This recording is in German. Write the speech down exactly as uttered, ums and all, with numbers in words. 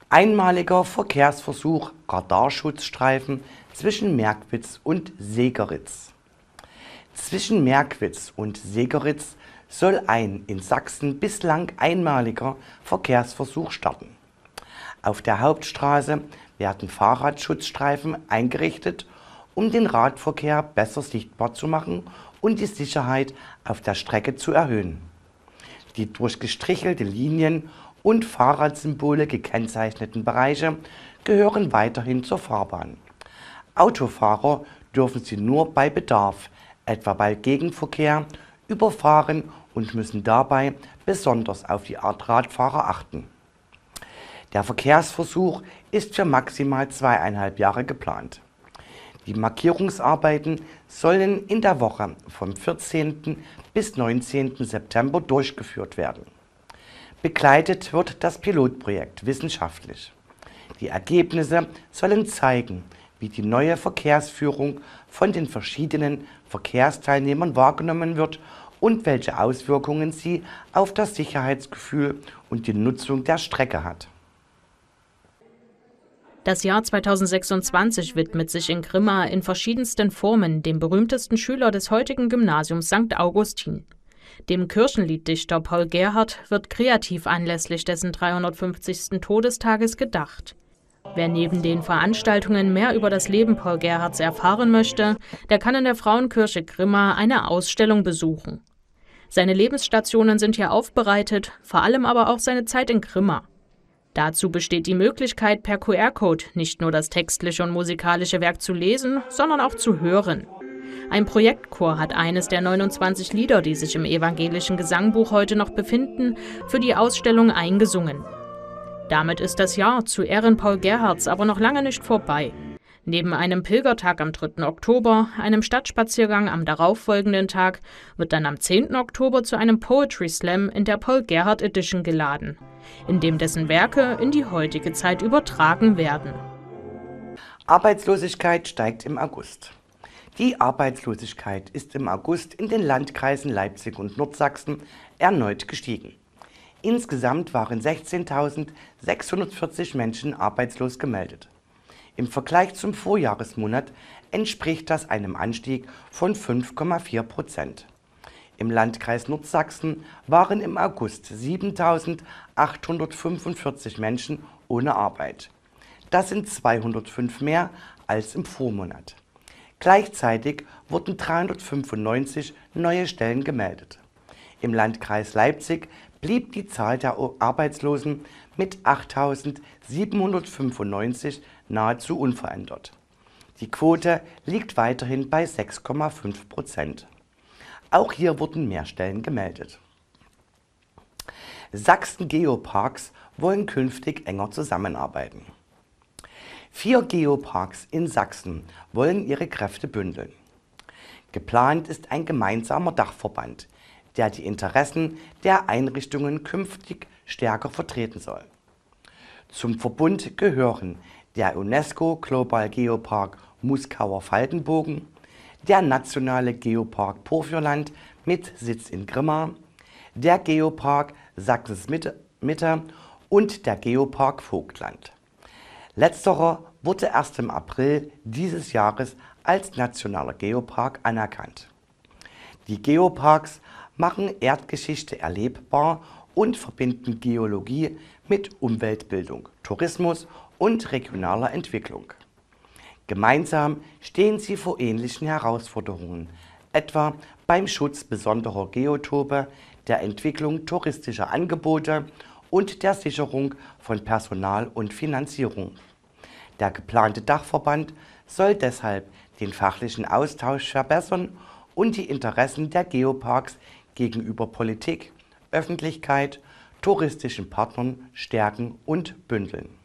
Einmaliger Verkehrsversuch Radarschutzstreifen zwischen Merkwitz und Segeritz. Zwischen Merkwitz und Segeritz soll ein in Sachsen bislang einmaliger Verkehrsversuch starten. Auf der Hauptstraße werden Fahrradschutzstreifen eingerichtet, um den Radverkehr besser sichtbar zu machen und die Sicherheit auf der Strecke zu erhöhen. Die durch gestrichelte Linien und Fahrradsymbole gekennzeichneten Bereiche gehören weiterhin zur Fahrbahn. Autofahrer dürfen sie nur bei Bedarf, etwa bei Gegenverkehr, überfahren und müssen dabei besonders auf die Radfahrer achten. Der Verkehrsversuch ist für maximal zweieinhalb Jahre geplant. Die Markierungsarbeiten sollen in der Woche vom vierzehnten bis neunzehnten September durchgeführt werden. Begleitet wird das Pilotprojekt wissenschaftlich. Die Ergebnisse sollen zeigen, wie die neue Verkehrsführung von den verschiedenen Verkehrsteilnehmern wahrgenommen wird und welche Auswirkungen sie auf das Sicherheitsgefühl und die Nutzung der Strecke hat. Das Jahr zweitausendsechsundzwanzig widmet sich in Grimma in verschiedensten Formen dem berühmtesten Schüler des heutigen Gymnasiums Sankt Augustin. Dem Kirchenlieddichter Paul Gerhardt wird kreativ anlässlich dessen dreihundertfünfzigsten Todestages gedacht. Wer neben den Veranstaltungen mehr über das Leben Paul Gerhardts erfahren möchte, der kann in der Frauenkirche Grimma eine Ausstellung besuchen. Seine Lebensstationen sind hier aufbereitet, vor allem aber auch seine Zeit in Grimma. Dazu besteht die Möglichkeit, per Q R-Code nicht nur das textliche und musikalische Werk zu lesen, sondern auch zu hören. Ein Projektchor hat eines der neunundzwanzig Lieder, die sich im evangelischen Gesangbuch heute noch befinden, für die Ausstellung eingesungen. Damit ist das Jahr zu Ehren Paul Gerhardts aber noch lange nicht vorbei. Neben einem Pilgertag am dritten Oktober, einem Stadtspaziergang am darauffolgenden Tag, wird dann am zehnten Oktober zu einem Poetry Slam in der Paul Gerhardt Edition geladen, in dem dessen Werke in die heutige Zeit übertragen werden. Arbeitslosigkeit steigt im August. Die Arbeitslosigkeit ist im August in den Landkreisen Leipzig und Nordsachsen erneut gestiegen. Insgesamt waren sechzehntausendsechshundertvierzig Menschen arbeitslos gemeldet. Im Vergleich zum Vorjahresmonat entspricht das einem Anstieg von fünf Komma vier Prozent. Im Landkreis Nordsachsen waren im August siebentausendachthundertfünfundvierzig Menschen ohne Arbeit. Das sind zweihundertfünf mehr als im Vormonat. Gleichzeitig wurden dreihundertfünfundneunzig neue Stellen gemeldet. Im Landkreis Leipzig blieb die Zahl der Arbeitslosen mit achttausendsiebenhundertfünfundneunzig nahezu unverändert. Die Quote liegt weiterhin bei sechs Komma fünf Prozent. Auch hier wurden mehr Stellen gemeldet. Sachsen Geoparks wollen künftig enger zusammenarbeiten. Vier Geoparks in Sachsen wollen ihre Kräfte bündeln. Geplant ist ein gemeinsamer Dachverband, der die Interessen der Einrichtungen künftig stärker vertreten soll. Zum Verbund gehören der UNESCO Global Geopark Muskauer Faltenbogen, der nationale Geopark Porfürland mit Sitz in Grimma, der Geopark Sachsens Mitte, Mitte und der Geopark Vogtland. Letzterer wurde erst im April dieses Jahres als nationaler Geopark anerkannt. Die Geoparks machen Erdgeschichte erlebbar und verbinden Geologie mit Umweltbildung, Tourismus und regionaler Entwicklung. Gemeinsam stehen sie vor ähnlichen Herausforderungen, etwa beim Schutz besonderer Geotope, der Entwicklung touristischer Angebote und der Sicherung von Personal und Finanzierung. Der geplante Dachverband soll deshalb den fachlichen Austausch verbessern und die Interessen der Geoparks gegenüber Politik, Öffentlichkeit, touristischen Partnern stärken und bündeln.